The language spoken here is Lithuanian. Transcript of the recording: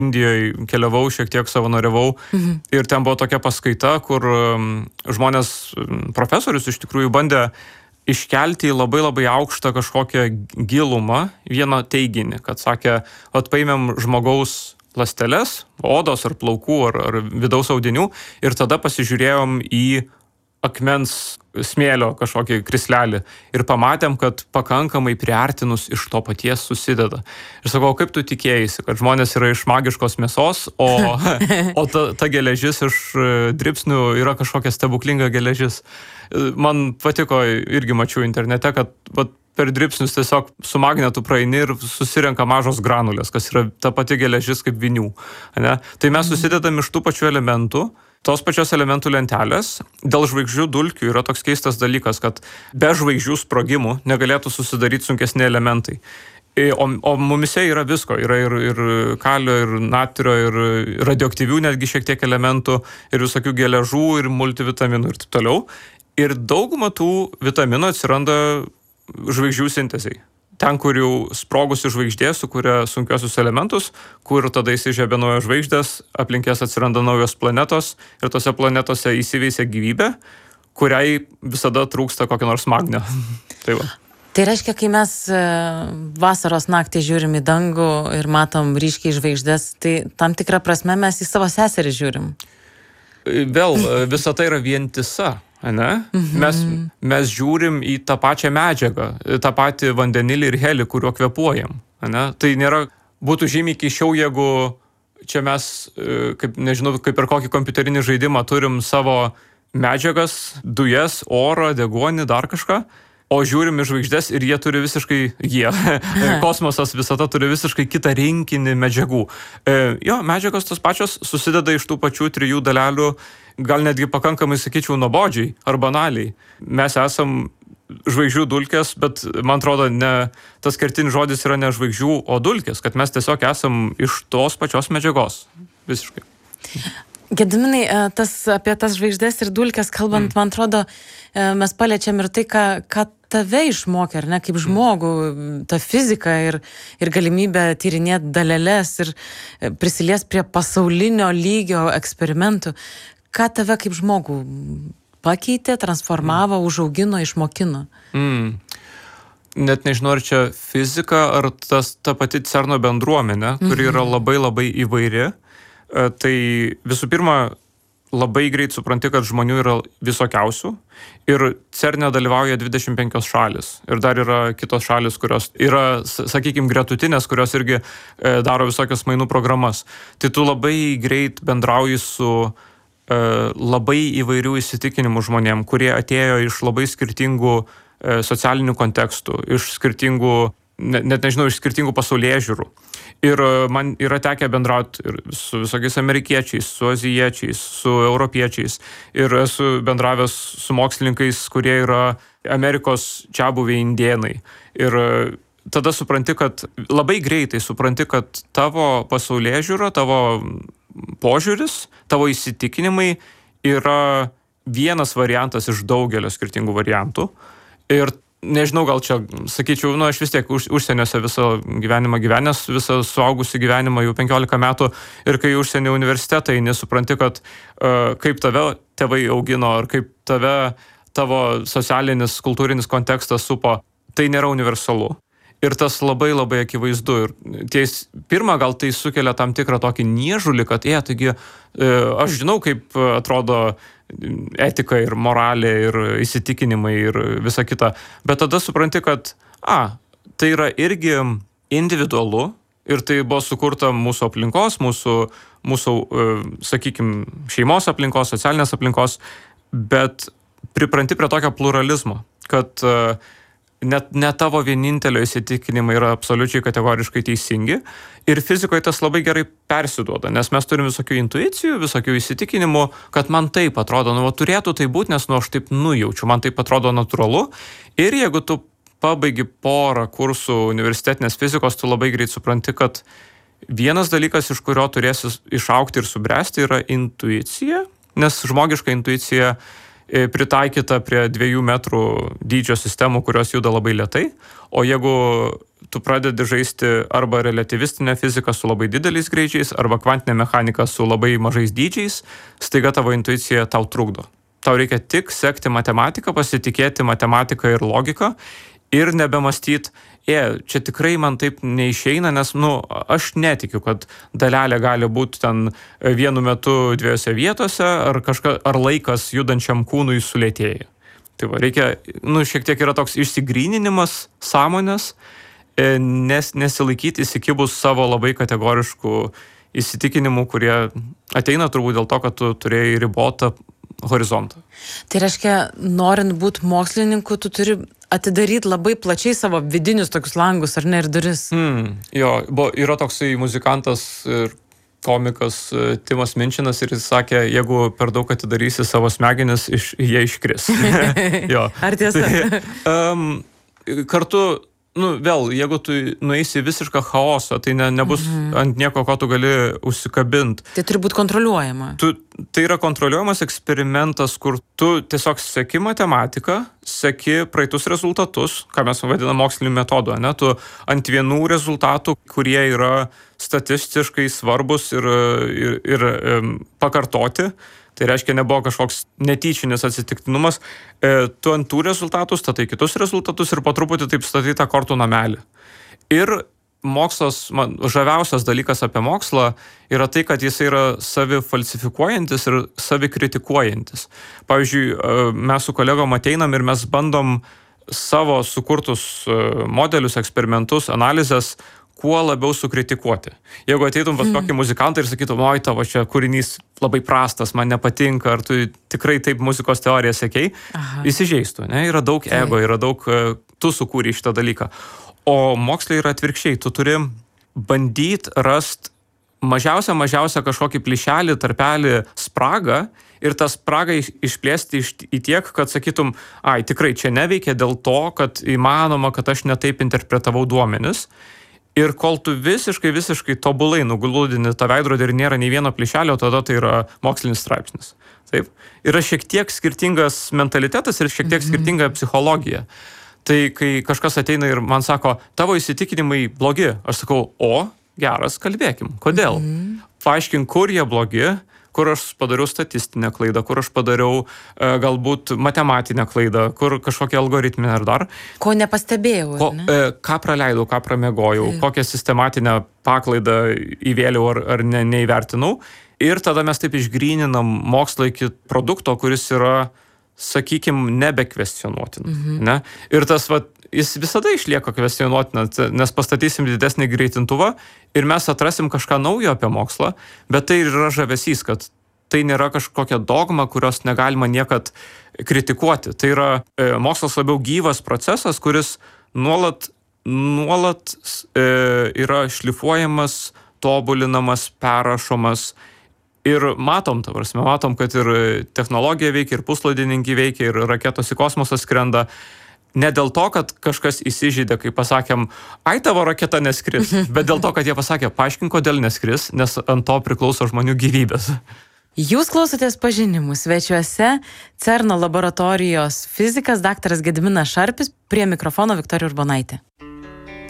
Indijoje keliavau, šiek tiek savanoriavau ir ten buvo tokia paskaita, kur žmonės, profesorius iš tikrųjų bandė iškelti į labai labai aukštą kažkokią gilumą vieną teiginį, kad sakė, paėmėm žmogaus ląsteles, odos ar plaukų ar vidaus audinių ir tada pasižiūrėjom į akmens smėlio kažkokį krislelį ir pamatėm, kad pakankamai priartinus iš to paties susideda. Ir sakau, kaip tu tikėjaisi, kad žmonės yra iš magiškos mėsos, o ta geležis iš dribsnių yra kažkokia stebuklinga geležis. Man patiko, irgi mačiau internete, kad per dribsnius tiesiog su magnetu praeini ir susirenka mažos granulės, kas yra ta pati geležis kaip vinių. Ne? Tai mes susidedam iš tų pačių elementų, tos pačios elementų lentelės. Dėl žvaigždžių dulkių yra toks keistas dalykas, kad be žvaigždžių sprogimų negalėtų susidaryti sunkesni elementai. O mumise yra visko, yra ir kalio, ir natrio, ir radioaktyvių netgi šiek tiek elementų, ir visokių geležų, ir multivitaminų ir taip toliau. Ir dauguma tų vitaminų atsiranda žvaigždžių sintezei. Ten, kur jau sprogusi žvaigždė sukuria sunkiosius elementus, kur tada įsižiebia naujos žvaigždės, aplinkės atsiranda naujos planetos ir tose planetose įsiveisia gyvybė, kuriai visada trūksta kokio nors magnio. Tai va. Tai reiškia, kai mes vasaros naktį žiūrim į dangų ir matom ryškiai žvaigždės, tai tam tikrą prasme mes į savo seserį žiūrim. Vėl, visa tai yra vientisa. Ne? Mes žiūrim į tą pačią medžiagą, tą patį vandenilį ir helį, kuriuo kvėpuojam. Ne? Tai būtų žymiai keiščiau, jeigu čia mes, kaip per kokį kompiuterinį žaidimą turim savo medžiagas, dujas, orą, deguonį, dar kažką, o žiūrim į žvaigždės ir kosmosas visata turi visiškai kitą rinkinį medžiagų. Medžiagos tos pačios susideda iš tų pačių 3 dalelių, gal netgi pakankamai, sakyčiau, nuobodžiai ar banaliai. Mes esam žvaigždžių dulkės, bet man atrodo, tas kertinis žodis yra ne žvaigždžių, o dulkės, kad mes tiesiog esam iš tos pačios medžiagos. Visiškai. Gediminai, apie tas žvaigždės ir dulkės kalbant, man atrodo, mes paliečiam ir tai, ką tave išmokė, ar ne, kaip žmogų, ta fizika ir galimybė tyrinėti daleles ir prisilies prie pasaulinio lygio eksperimentų. Ką tave kaip žmogų pakeitė, transformavo, užaugino, išmokino? Net nežinau, ar čia fizika, ar ta pati CERNO bendruomenė, kuri yra labai labai įvairi. Tai visų pirma, labai greit supranti, kad žmonių yra visokiausių ir CERNE dalyvauja 25 šalis. Ir dar yra kitos šalis, kurios yra, sakykime, gretutinės, kurios irgi daro visokias mainų programas. Tai tu labai greit bendrauji su labai įvairių įsitikinimų žmonėm, kurie atėjo iš labai skirtingų socialinių kontekstų, iš skirtingų, iš skirtingų pasaulėžiūrų. Ir man yra tekę bendrauti ir su visokiais amerikiečiais, su azijiečiais, su europiečiais. Ir esu bendravęs su mokslininkais, kurie yra Amerikos čiabuviai indėnai. Ir tada labai greitai supranti, kad tavo pasaulėžiūra, tavo požiūris, tavo įsitikinimai yra vienas variantas iš daugelio skirtingų variantų. Ir nežinau, gal čia, sakyčiau, aš vis tiek užsieniuose visą gyvenimą gyvenęs, visą suaugusį gyvenimą jau 15 metų ir kai užsienio universitetai nesupranti, kad kaip tave tėvai augino ar kaip tavo socialinis, kultūrinis kontekstas supo, tai nėra universalu. Ir tas labai labai akivaizdu. Ir pirmą gal tai sukelia tam tikrą tokį niežulį, kad taigi aš žinau, kaip atrodo etika ir moralė ir įsitikinimai ir visa kita. Bet tada supranti, kad tai yra irgi individualu ir tai buvo sukurta mūsų aplinkos, mūsų sakykime, šeimos aplinkos, socialinės aplinkos, bet pripranti prie tokio pluralizmo, kad ne tavo vienintelio įsitikinimai yra absoliučiai kategoriškai teisingi ir fizikoje tas labai gerai persiduoda, nes mes turim visokių intuicijų, visokių įsitikinimų, kad man taip atrodo, turėtų tai būti, nes aš taip nujaučiu, man taip atrodo natūralu ir jeigu tu pabaigi porą kursų universitetinės fizikos, tu labai greit supranti, kad vienas dalykas, iš kurio turėsi išaugti ir subręsti, yra intuicija, nes žmogiška intuicija pritaikyta prie 2 metrų dydžio sistemų, kurios juda labai lėtai, o jeigu tu pradedi žaisti arba relativistinę fiziką su labai dideliais greičiais, arba kvantinę mechaniką su labai mažais dydžiais, staiga tavo intuicija tau trukdo. Tau reikia tik sekti matematiką, pasitikėti matematiką ir logiką ir nebemastyti, čia tikrai man taip neišeina, nes, aš netikiu, kad dalelė gali būti ten vienu metu dviejose vietose, ar laikas judančiam kūnui sulėtėja. Tai va, reikia, šiek tiek yra toks išsigryninimas sąmonės, nesilaikyti įsikibus savo labai kategoriškų įsitikinimų, kurie ateina turbūt dėl to, kad tu turėjai ribotą horizontą. Tai reiškia, norint būti mokslininku, tu turi atidaryti labai plačiai savo vidinius tokius langus, ar ne, ir duris. Jo, yra toksai muzikantas ir komikas Timas Minčinas ir jis sakė, jeigu per daug atidarysi savo smegenis, jie iškris. Jo. Ar tiesa? Kartu, vėl, jeigu tu nueisi visišką chaosą, tai nebus ant nieko, ko tu gali užsikabinti. Tai turi būti kontroliuojama. Tai yra kontroliuojamas eksperimentas, kur tu tiesiog seki matematiką, seki praeitus rezultatus, ką mes vadiname moksliniu metodu, ne? Tu ant vienų rezultatų, kurie yra statistiškai svarbus ir pakartoti, tai reiškia, nebuvo kažkoks netyčinis atsitiktinumas, tu ant tų rezultatų statai kitus rezultatus ir po truputį taip statai tą kortų namelį. Ir mokslas, žaviausias dalykas apie mokslą yra tai, kad jis yra savifalsifikuojantis ir savikritikuojantis. Pavyzdžiui, mes su kolegom ateinam ir mes bandom savo sukurtus modelius, eksperimentus, analizės kuo labiau sukritikuoti. Jeigu ateitum pas kokį muzikantą ir sakytum, oi, tavo čia kūrinys labai prastas, man nepatinka, ar tu tikrai taip muzikos teoriją sekei, įsižeistų, ne? Yra daug ego, yra daug, tu sukūrei šitą dalyką. O mokslai yra atvirkščiai, tu turi bandyti rasti mažiausią kažkokį plyšelį, tarpelį, spragą ir tą spragą išplėsti į tiek, kad sakytum, tikrai čia neveikia dėl to, kad įmanoma, kad aš netaip interpretavau duomenis. Ir kol tu visiškai tobulai nugludini tą veidrodį ir nėra nei vieno plyšelio, tada tai yra mokslinis straipsnis. Taip? Yra šiek tiek skirtingas mentalitetas ir šiek tiek skirtinga psichologija. Tai kai kažkas ateina ir man sako, tavo įsitikinimai blogi, aš sakau, geras, kalbėkim. Kodėl? Paaiškink, kur jie blogi, kur aš padariau statistinę klaidą, kur aš padariau galbūt matematinę klaidą, kur kažkokią algoritminę ar dar. Ko nepastebėjau, ką praleidau, ką pramegojau, kokią sistematinę paklaidą įvėliau ar neįvertinau. Ir tada mes taip išgryninam mokslą iki produkto, kuris yra, sakykim, nebekvestionuotinas. Ne? Ir tas, jis visada išlieka kvestionuotinas, nes pastatysim didesnį greitintuvą ir mes atrasim kažką naujo apie mokslą, bet tai yra žavesys, kad tai nėra kažkokia dogma, kurios negalima niekad kritikuoti. Tai yra mokslas labiau gyvas procesas, kuris nuolat yra šlifuojamas, tobulinamas, perrašomas. Ir matom, kad ir technologija veikia, ir puslaidininkiai veikia, ir raketos į kosmosą skrenda. Ne dėl to, kad kažkas įsižeidė, kai pasakėm, tavo raketa neskris, bet dėl to, kad jie pasakė, paaiškink, kodėl neskris, nes ant to priklauso žmonių gyvybės. Jūs klausotės Pažinimų, svečiuose CERN laboratorijos fizikas daktaras Gediminas Šarpis, prie mikrofono Viktorija Urbonaitė.